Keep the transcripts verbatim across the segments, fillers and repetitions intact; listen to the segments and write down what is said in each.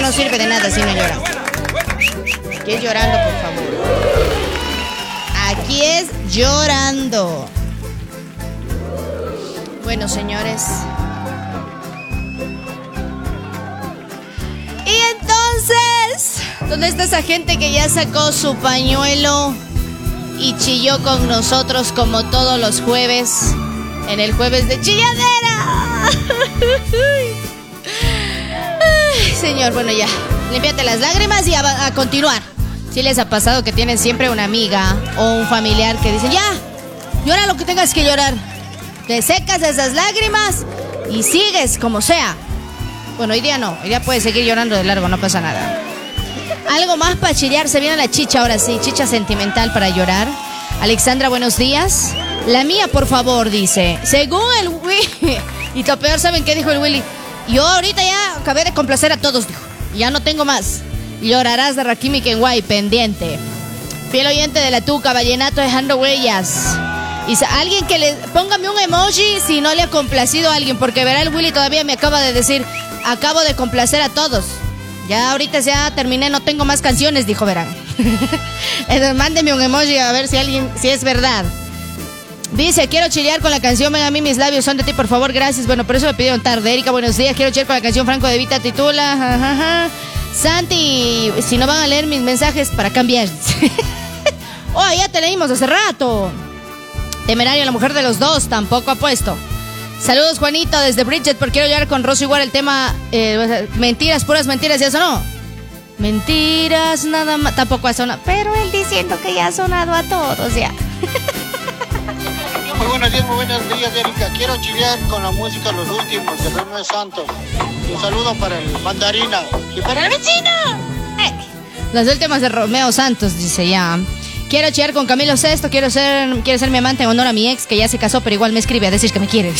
no sirve de nada si no llora. Aquí es llorando, por favor. Aquí es llorando. Bueno, señores. Y entonces, ¿dónde está esa gente que ya sacó su pañuelo y chilló con nosotros como todos los jueves? En el jueves de chilladera. Ay, señor, bueno, ya. Límpiate las lágrimas y a, a continuar. Si les ha pasado que tienen siempre una amiga o un familiar que dicen, ya, llora lo que tengas que llorar. Te secas esas lágrimas y sigues como sea. Bueno, hoy día no. Hoy día puedes seguir llorando de largo, no pasa nada. Algo más para chillar. Se viene la chicha ahora sí. Chicha sentimental para llorar. Alexandra, buenos días. La mía, por favor, dice. Según el Willy. Y lo peor, ¿saben qué dijo el Willy? Yo ahorita ya acabé de complacer a todos, dijo. Ya no tengo más. Llorarás de Rakim y Kenway, pendiente. Fiel oyente de la Tuca, vallenato dejando huellas. Y alguien que le... Póngame un emoji si no le ha complacido a alguien. Porque verá, el Willy todavía me acaba de decir, acabo de complacer a todos. Ya ahorita ya terminé, no tengo más canciones, dijo, verán. Entonces, mándeme un emoji a ver si alguien, si es verdad. Dice, quiero chillar con la canción Ven a mí, mis labios son de ti, por favor, gracias. Bueno, por eso me pidieron tarde. Erika, buenos días, quiero chillar con la canción Franco de Vita, titula. Ja, ja, ja. Santi, si no van a leer mis mensajes, para cambiar. Oh, ya te leímos hace rato. Temerario, la mujer de los dos, tampoco ha puesto. Saludos, Juanito, desde Bridget, porque quiero llorar con Rosy igual el tema eh, mentiras, puras mentiras, ¿ya sonó? Mentiras, nada más, tampoco ha sonado. Pero él diciendo que ya ha sonado a todos, ya. Muy buenos días, muy buenos días, Erika. Quiero chillar con la música Los Últimos de Romeo Santos. Un saludo para el Mandarina y para el vecino. Eh, las últimas de Romeo Santos, dice ya. Quiero chillar con Camilo Sesto, quiero ser, quiero ser mi amante en honor a mi ex, que ya se casó, pero igual me escribe a decir que me quiere.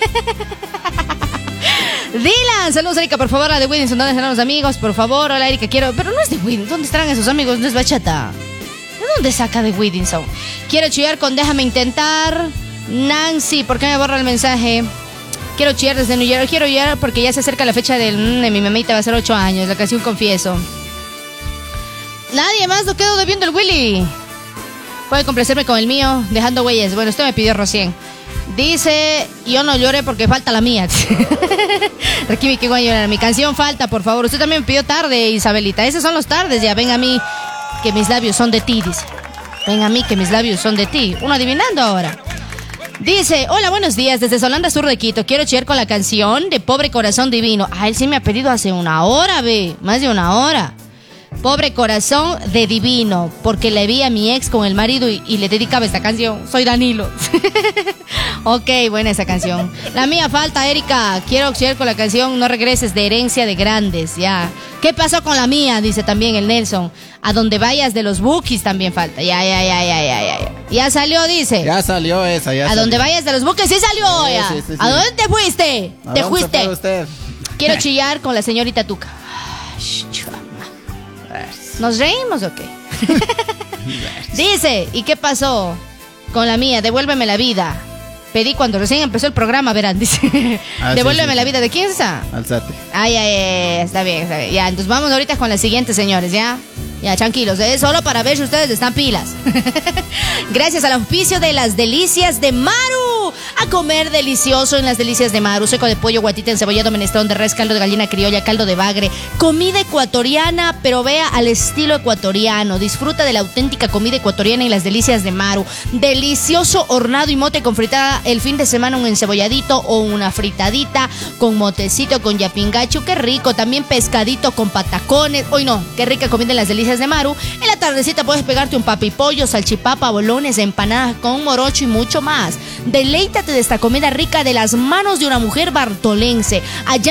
Dylan, saludos, Erika, por favor, la de Whittinson, ¿dónde están los amigos? Por favor, hola, Erika, quiero... Pero no es de Whittinson, ¿dónde estarán esos amigos? No es bachata. ¿De dónde saca de Whittinson? Quiero chillar con Déjame Intentar. Nancy, ¿por qué me borra el mensaje? Quiero chillar desde New York. Quiero chillar porque ya se acerca la fecha del, mm, de mi mamita, va a ser ocho años. La canción Confieso. Nadie más, lo quedo debiendo el Willy. Puede complacerme con el mío, dejando huellas. Bueno, esto me pidió recién. Dice, yo no lloré porque falta la mía. Rakim, que voy a llorar. Mi canción falta, por favor. Usted también me pidió tarde, Isabelita. Esos son los tardes ya. Ven a mí, que mis labios son de ti, dice. Ven a mí, que mis labios son de ti. Uno adivinando ahora. Dice, hola, buenos días, desde Solanda Sur de Quito. Quiero chillar con la canción de Pobre Corazón Divino. Ah, él sí me ha pedido hace una hora, ve. Más de una hora. Pobre Corazón de Divino, porque le vi a mi ex con el marido y, y le dedicaba esta canción. Soy Danilo. Ok, buena esa canción. La mía falta, Erika. Quiero chillar con la canción No Regreses de Herencia de Grandes, ya. ¿Qué pasó con la mía? Dice también el Nelson. A donde vayas de los Bookies también falta. Ya, ya, ya, ya, ya, ya. Ya salió, dice. Ya salió esa, ya. A salió. donde vayas de los Bookies, sí salió, sí, ya. sí, sí, sí. ¿A dónde te fuiste? ¿A Te dónde fuiste. se fue usted? Quiero chillar con la señorita Tuca. ¿Nos reímos o qué? Dice, ¿y qué pasó con la mía? Devuélveme la vida. Pedí cuando recién empezó el programa, verán, dice. Ah, Devuélveme sí, sí. la vida. ¿De quién es esa? Alzate. Ay, ay, ay, está bien, está bien. Ya, entonces vamos ahorita con la siguiente, señores, ¿ya? Ya, tranquilos, es solo para ver si ustedes están pilas. Gracias al auspicio de Las Delicias de Maru. A comer delicioso en Las Delicias de Maru. Seco de pollo, guatita, encebollado, menestrón de res, caldo de gallina criolla, caldo de bagre. Comida ecuatoriana, pero vea al estilo ecuatoriano. Disfruta de la auténtica comida ecuatoriana en Las Delicias de Maru. Delicioso hornado y mote con fritada el fin de semana, un enceboladito o una fritadita con motecito, con yapingacho. Qué rico. También pescadito con patacones. Hoy no, qué rica comida en Las Delicias de Maru. En la tardecita puedes pegarte un papipollo, salchipapa, bolones, empanadas con morocho y mucho más. Deleítate de esta comida rica de las manos de una mujer bartolense. Allá